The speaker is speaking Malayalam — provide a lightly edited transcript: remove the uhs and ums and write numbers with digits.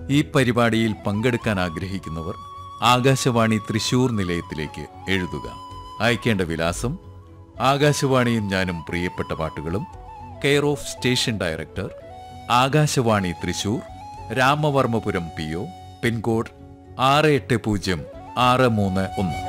ഈ പരിപാടിയിൽ പങ്കെടുക്കാൻ ആഗ്രഹിക്കുന്നവർ ആകാശവാണി തൃശൂർ നിലയത്തിലേക്ക് എഴുതുക. അയക്കേണ്ട വിലാസം: ആകാശവാണിയും ഞാനും പ്രിയപ്പെട്ട പാട്ടുകളും, care of station director, Akashvani Thrissur, Ramavarmapuram PO, pincode 680631.